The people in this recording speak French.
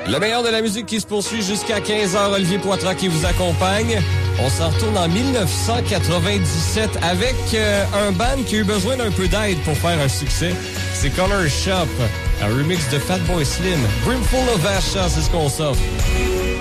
Le meilleur de la musique qui se poursuit jusqu'à 15h. Olivier Poitras qui vous accompagne. On s'en retourne en 1997 avec un band qui a eu besoin d'un peu d'aide pour faire un succès. C'est Color Shop, un remix de Fatboy Slim. Brimful of Ashes, c'est ce qu'on s'offre.